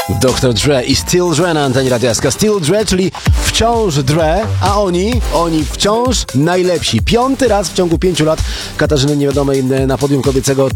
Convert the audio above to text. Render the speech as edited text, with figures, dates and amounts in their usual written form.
Dr. Dre i Still Dre na antenie Radia SK. Still Dre, czyli wciąż Dre, a oni wciąż najlepsi. 5. raz w ciągu 5 lat Katarzyny Niewiadomej na podium kobiecego